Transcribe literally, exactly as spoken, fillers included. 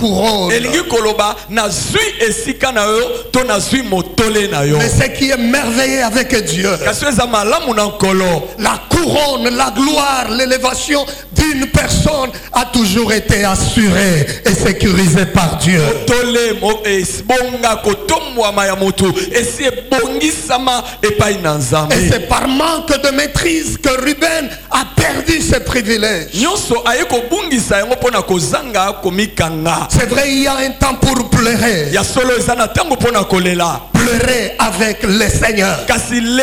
couronne. Mais ce qui est merveilleux avec Dieu, la couronne, la gloire, l'élévation d'une personne a toujours été assurée et sécurisée par Dieu. Et c'est par manque de maîtrise que Ruben a perdu ses privilèges. C'est vrai, il y a un temps pour pleurer. Pleurer avec le Seigneur.